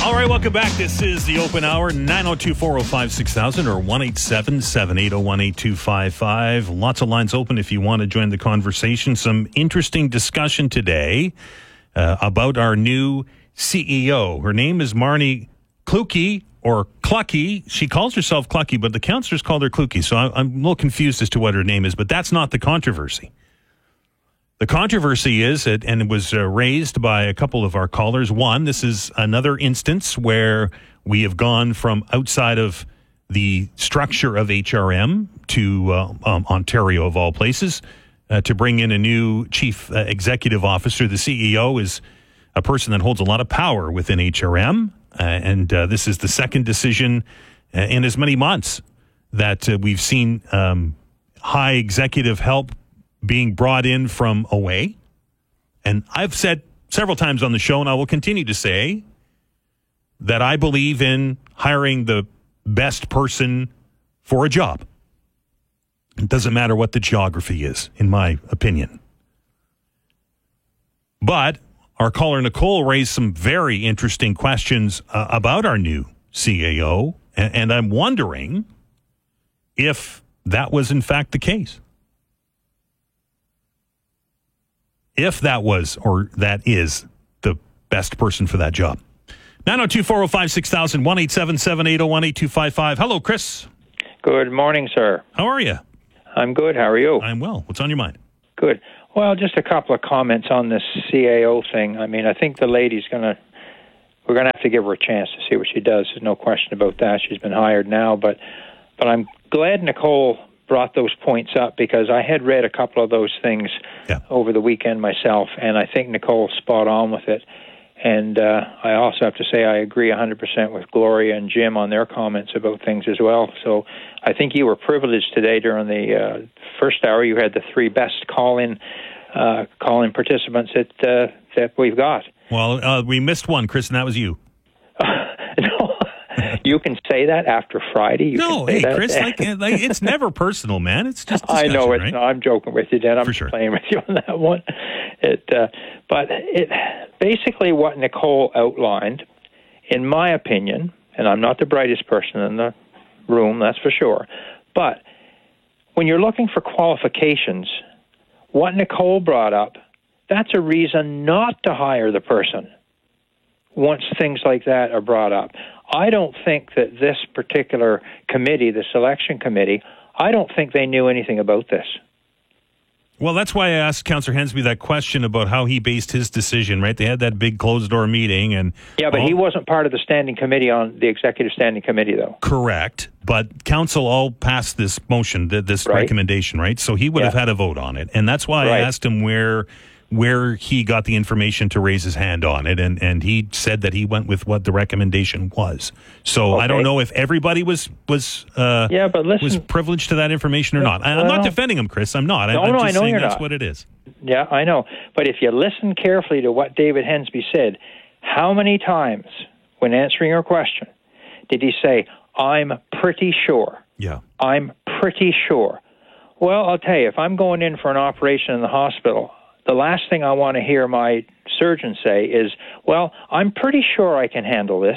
All right, welcome back. This is the Open Hour, 902-405-6000 or 1-877-801-8255. Lots of lines open if you want to join the conversation. Some interesting discussion today about our new CEO. Her name is Marnie Kluke, or Clucky. She calls herself Clucky, but the counselors called her Kluke, so I'm a little confused as to what her name is, but that's not the controversy. The controversy is, and it was raised by a couple of our callers. One, this is another instance where we have gone from outside of the structure of HRM to Ontario, of all places, to bring in a new chief executive officer. The CEO is a person that holds a lot of power within HRM, and this is the second decision in as many months that we've seen high executive help being brought in from away. And I've said several times on the show, and I will continue to say, that I believe in hiring the best person for a job. It doesn't matter what the geography is, in my opinion. But our caller Nicole raised some very interesting questions about our new CAO, and I'm wondering if that was in fact the case. If that was, or that is, the best person for that job. 902-405-6000, 1-877-801-8255. Hello, Chris. Good morning, sir. How are you? I'm good. How are you? I'm well. What's on your mind? Good. Well, just a couple of comments on this CAO thing. I mean, I think the lady's we're going to have to give her a chance to see what she does. There's no question about that. She's been hired now, but I'm glad Nicole brought those points up, because I had read a couple of those things over the weekend myself, and I think Nicole's spot on with it. And I also have to say I agree 100% with Gloria and Jim on their comments about things as well. So I think you were privileged today during the first hour. You had the three best call-in participants that we've got. Well, we missed one, Chris, and that was you. No, you can say that after Friday. No, hey, Chris, like it's never personal, man. It's just discussion, I know it's. right? No, I'm joking with you, Dan. I'm For sure. playing with you on that one. But basically what Nicole outlined, in my opinion, and I'm not the brightest person in the room, that's for sure, but when you're looking for qualifications, what Nicole brought up, that's a reason not to hire the person once things like that are brought up. I don't think that this particular committee, the selection committee, I don't think they knew anything about this. Well, that's why I asked Councillor Hensby that question about how he based his decision, right? They had that big closed-door meeting. Yeah, but he wasn't part of the standing committee on the executive standing committee, though. Correct. But council all passed this motion, this recommendation, right? So he would have had a vote on it. And that's why I asked him where he got the information to raise his hand on it, and he said that he went with what the recommendation was. So I don't know if everybody was privileged to that information or not. I'm not defending him, Chris. I'm not. I'm just saying that's what it is. Yeah, I know. But if you listen carefully to what David Hensby said, how many times when answering your question did he say, "I'm pretty sure"? Yeah. I'm pretty sure. Well, I'll tell you, if I'm going in for an operation in the hospital, the last thing I want to hear my surgeon say is, well, I'm pretty sure I can handle this.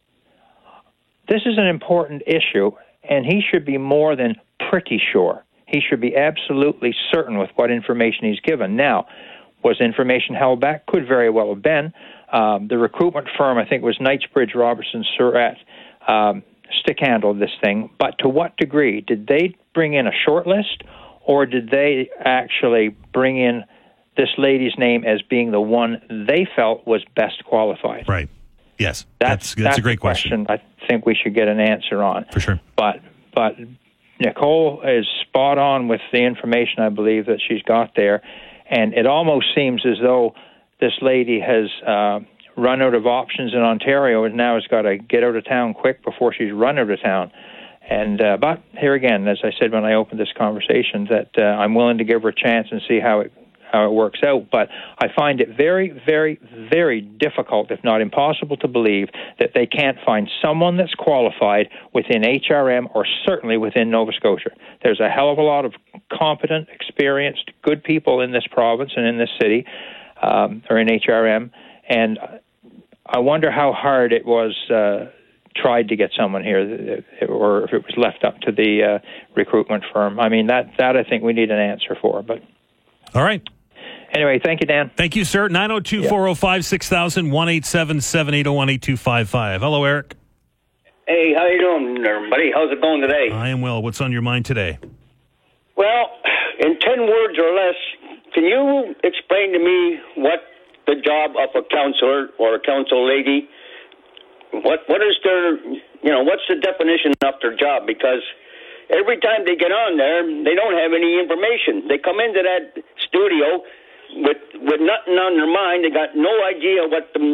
This is an important issue, and he should be more than pretty sure. He should be absolutely certain with what information he's given. Now, was information held back? Could very well have been. The recruitment firm, I think it was Knightsbridge, Robertson, Surratt, stick-handled this thing. But to what degree? Did they bring in a short list, or did they actually bring in this lady's name as being the one they felt was best qualified? Right. Yes. That's a great question. I think we should get an answer on. For sure. But Nicole is spot on with the information, I believe, that she's got there. And it almost seems as though this lady has run out of options in Ontario and now has got to get out of town quick before she's run out of town. And but here again, as I said when I opened this conversation, that I'm willing to give her a chance and see how it works out. But I find it very, very, very difficult, if not impossible, to believe that they can't find someone that's qualified within HRM or certainly within Nova Scotia. There's a hell of a lot of competent, experienced, good people in this province and in this city, or in HRM, and I wonder how hard it was tried to get someone here, or if it was left up to the recruitment firm. I mean, that I think we need an answer for. But all right. Anyway, thank you, Dan. Thank you, sir. 902-405-6000, 1-877-801-8255. Hello, Eric. Hey, how you doing, everybody? How's it going today? I am well. What's on your mind today? Well, in 10 words or less, can you explain to me what the job of a counselor or a counsel lady, what is their, what's the definition of their job? Because every time they get on there, they don't have any information. They come into that studio with nothing on their mind. They got no idea what the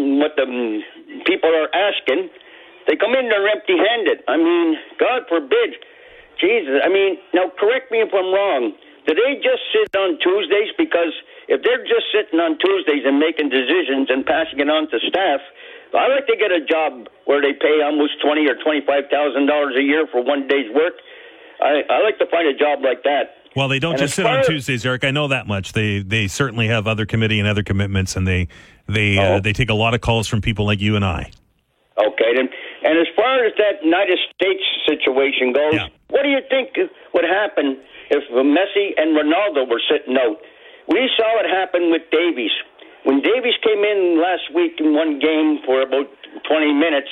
people are asking. They come in there empty-handed. I mean, God forbid. Jesus. I mean, now correct me if I'm wrong. Do they just sit on Tuesdays? Because if they're just sitting on Tuesdays and making decisions and passing it on to staff, I'd like to get a job where they pay almost $20,000 or $25,000 a year for one day's work. I like to find a job like that. Well, they don't just sit on Tuesdays, Eric. I know that much. They certainly have other committee and other commitments, and they take a lot of calls from people like you and I. Okay, then. And as far as that United States situation goes, What do you think would happen if Messi and Ronaldo were sitting out? We saw it happen with Davies. When Davies came in last week in one game for about 20 minutes,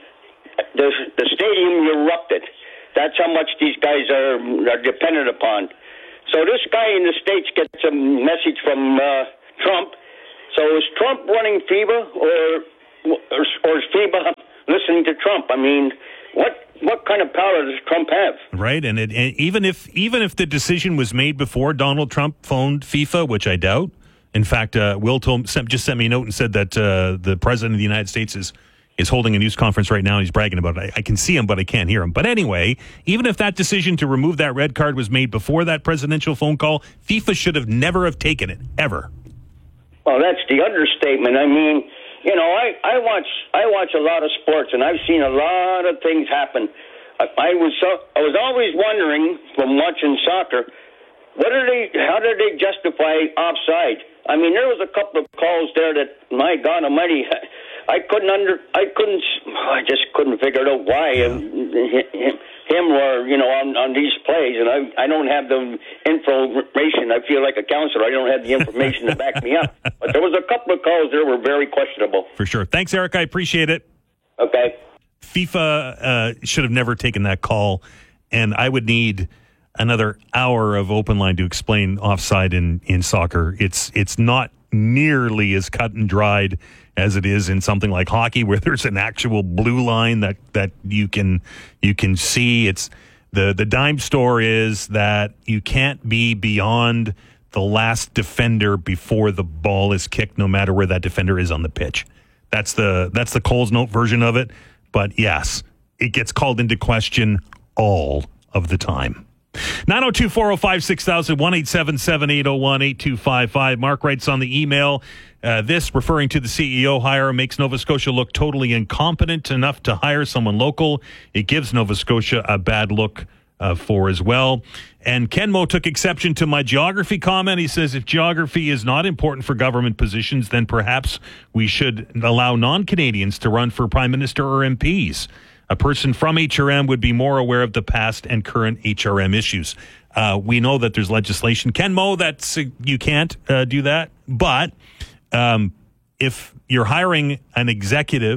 the stadium erupted. That's how much these guys are dependent upon. So this guy in the States gets a message from Trump. So is Trump running FIBA or is FIBA listening to Trump? I mean, what kind of power does Trump have? Right, and even if the decision was made before Donald Trump phoned FIFA, which I doubt. In fact, Will just sent me a note and said that the president of the United States is holding a news conference right now and he's bragging about it. I can see him, but I can't hear him. But anyway, even if that decision to remove that red card was made before that presidential phone call, FIFA should have never have taken it, ever. Well, that's the understatement. I mean, I watch a lot of sports, and I've seen a lot of things happen. I was always wondering from watching soccer, how did they justify offside? I mean, there was a couple of calls there that, my God Almighty, I just couldn't figure out why him or on these plays, and I don't have the information. I feel like a counselor. I don't have the information to back me up. But there was a couple of calls there were very questionable. For sure. Thanks, Eric. I appreciate it. Okay. FIFA should have never taken that call, and I would need another hour of open line to explain offside in soccer. It's not nearly as cut and dried as it is in something like hockey, where there's an actual blue line that you can see. It's the dime store is that you can't be beyond the last defender before the ball is kicked, no matter where that defender is on the pitch. That's the Coles Note version of it. But yes, it gets called into question all of the time. 902-405-6000, 1-877-801-8255. Mark writes on the email, this, referring to the CEO hire, makes Nova Scotia look totally incompetent enough to hire someone local. It gives Nova Scotia a bad look for as well. And Kenmo took exception to my geography comment. He says, if geography is not important for government positions, then perhaps we should allow non-Canadians to run for Prime Minister or MPs. A person from HRM would be more aware of the past and current HRM issues. We know that there's legislation. Kenmo, that's you can't do that. But if you're hiring an executive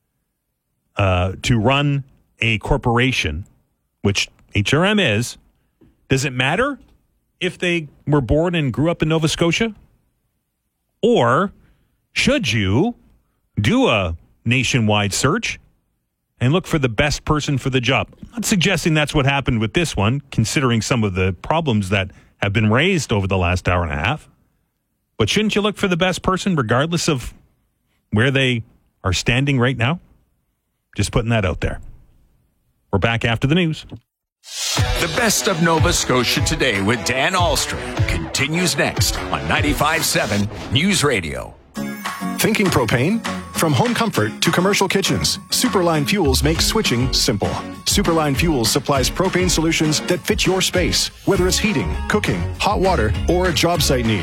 to run a corporation, which HRM is, does it matter if they were born and grew up in Nova Scotia? Or should you do a nationwide search and look for the best person for the job? I'm not suggesting that's what happened with this one, considering some of the problems that have been raised over the last hour and a half. But shouldn't you look for the best person regardless of where they are standing right now? Just putting that out there. We're back after the news. The best of Nova Scotia Today with Dan Ahlstrom continues next on 95.7 News Radio. Thinking propane? From home comfort to commercial kitchens, Superline Fuels makes switching simple. Superline Fuels supplies propane solutions that fit your space, whether it's heating, cooking, hot water, or job site needs.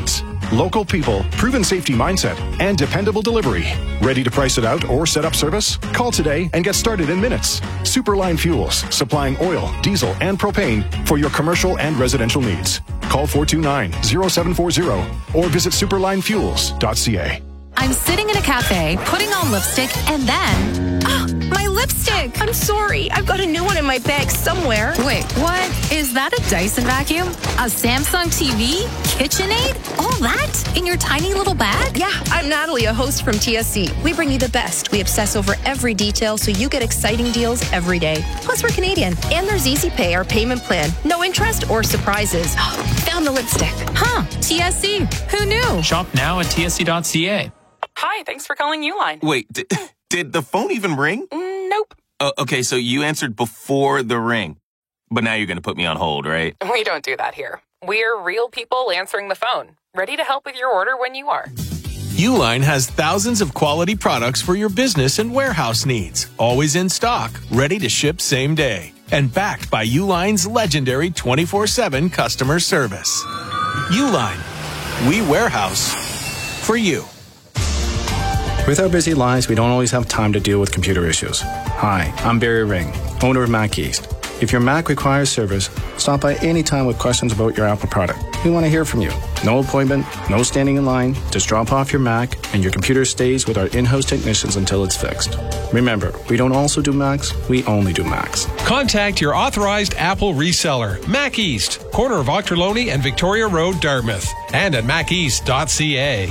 Local people, proven safety mindset, and dependable delivery. Ready to price it out or set up service? Call today and get started in minutes. Superline Fuels, supplying oil, diesel, and propane for your commercial and residential needs. Call 429-0740 or visit superlinefuels.ca. I'm sitting in a cafe, putting on lipstick, and then... Oh, my lipstick! I'm sorry. I've got a new one in my bag somewhere. Wait, what? Is that a Dyson vacuum? A Samsung TV? KitchenAid? All that? In your tiny little bag? Yeah, I'm Natalie, a host from TSC. We bring you the best. We obsess over every detail so you get exciting deals every day. Plus, we're Canadian. And there's Easy Pay, our payment plan. No interest or surprises. Found the lipstick. Huh, TSC. Who knew? Shop now at tsc.ca. Hi, thanks for calling Uline. Wait, did the phone even ring? Nope. Okay, so you answered before the ring. But now you're going to put me on hold, right? We don't do that here. We're real people answering the phone, ready to help with your order when you are. Uline has thousands of quality products for your business and warehouse needs. Always in stock, ready to ship same day. And backed by Uline's legendary 24/7 customer service. Uline. We warehouse for you. With our busy lives, we don't always have time to deal with computer issues. Hi, I'm Barry Ring, owner of Mac East. If your Mac requires service, stop by anytime with questions about your Apple product. We want to hear from you. No appointment, no standing in line. Just drop off your Mac and your computer stays with our in-house technicians until it's fixed. Remember, we don't also do Macs, we only do Macs. Contact your authorized Apple reseller, Mac East, corner of Ochterlony and Victoria Road, Dartmouth, and at maceast.ca.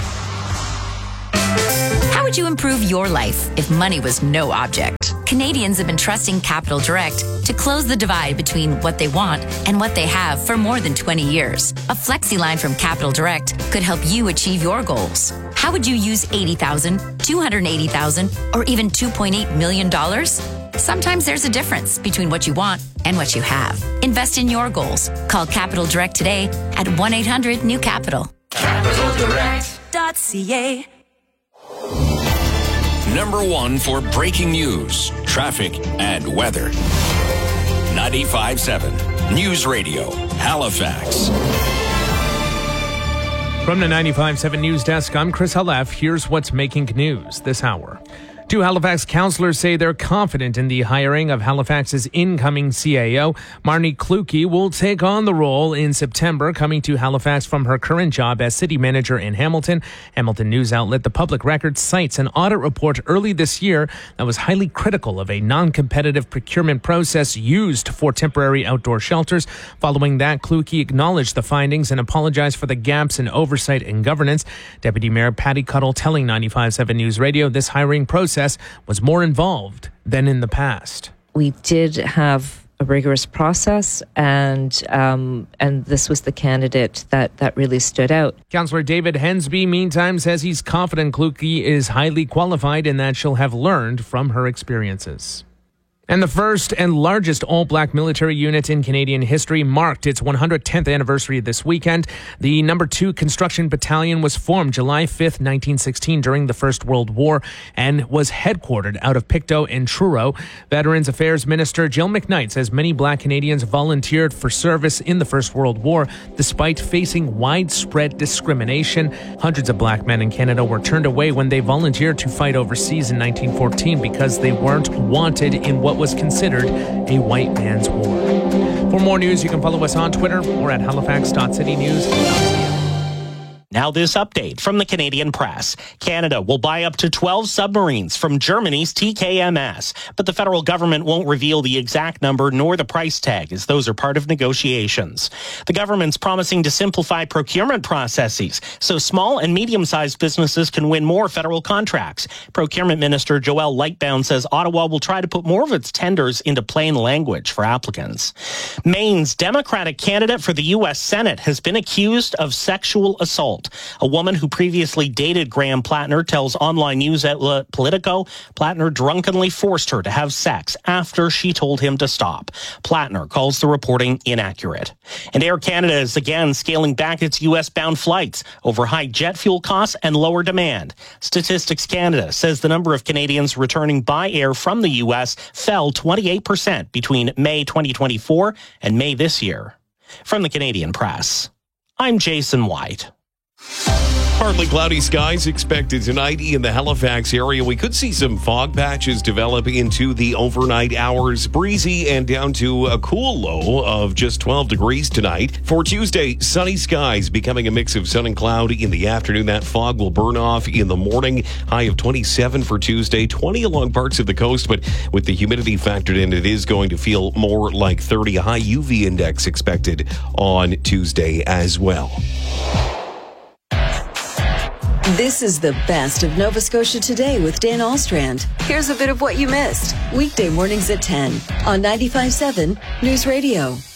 How would you improve your life if money was no object? Canadians have been trusting Capital Direct to close the divide between what they want and what they have for more than 20 years. A flexi line from Capital Direct could help you achieve your goals. How would you use $80,000, $280,000, or even $2.8 million? Sometimes there's a difference between what you want and what you have. Invest in your goals. Call Capital Direct today at 1-800-NEW-CAPITAL. CapitalDirect.ca. Number one for breaking news, traffic, and weather. 95.7 News Radio, Halifax. From the 95.7 News Desk, I'm Chris Halef. Here's what's making news this hour. Two Halifax councillors say they're confident in the hiring of Halifax's incoming CAO. Marnie Kluke will take on the role in September, coming to Halifax from her current job as city manager in Hamilton. Hamilton news outlet The Public Record cites an audit report early this year that was highly critical of a non-competitive procurement process used for temporary outdoor shelters. Following that, Kluke acknowledged the findings and apologized for the gaps in oversight and governance. Deputy Mayor Patty Cuddle telling 95.7 News Radio this hiring process was more involved than in the past. We did have a rigorous process, and this was the candidate that really stood out. Councillor David Hensby, meantime, says he's confident Kluke is highly qualified and that she'll have learned from her experiences. And the first and largest all-black military unit in Canadian history marked its 110th anniversary this weekend. The No. 2 Construction Battalion was formed July 5th, 1916 during the First World War and was headquartered out of Pictou and Truro. Veterans Affairs Minister Jill McKnight says many black Canadians volunteered for service in the First World War despite facing widespread discrimination. Hundreds of black men in Canada were turned away when they volunteered to fight overseas in 1914 because they weren't wanted in what was considered a white man's war. For more news, you can follow us on Twitter or at halifax.citynews.ca. Now this update from the Canadian Press. Canada will buy up to 12 submarines from Germany's TKMS, but the federal government won't reveal the exact number nor the price tag, as those are part of negotiations. The government's promising to simplify procurement processes so small and medium-sized businesses can win more federal contracts. Procurement Minister Joelle Lightbound says Ottawa will try to put more of its tenders into plain language for applicants. Maine's Democratic candidate for the U.S. Senate has been accused of sexual assault. A woman who previously dated Graham Plattner tells online news outlet Politico Plattner drunkenly forced her to have sex after she told him to stop. Plattner calls the reporting inaccurate. And Air Canada is again scaling back its U.S.-bound flights over high jet fuel costs and lower demand. Statistics Canada says the number of Canadians returning by air from the U.S. fell 28% between May 2024 and May this year. From the Canadian Press, I'm Jason White. Partly cloudy skies expected tonight in the Halifax area. We could see some fog patches develop into the overnight hours. Breezy and down to a cool low of just 12 degrees tonight. For Tuesday, sunny skies becoming a mix of sun and cloud in the afternoon. That fog will burn off in the morning. High of 27 for Tuesday, 20 along parts of the coast, but with the humidity factored in, it is going to feel more like 30. A high UV index expected on Tuesday as well. This is the best of Nova Scotia Today with Dan Alstrand. Here's a bit of what you missed. Weekday mornings at 10 on 95.7 News Radio.